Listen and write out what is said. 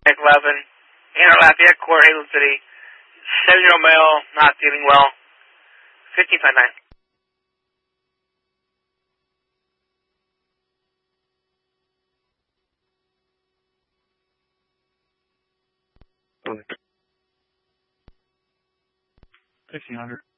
11, Anna Lafayette Court, Hazel City, 7-year-old male, not feeling well, 1559. $1,500.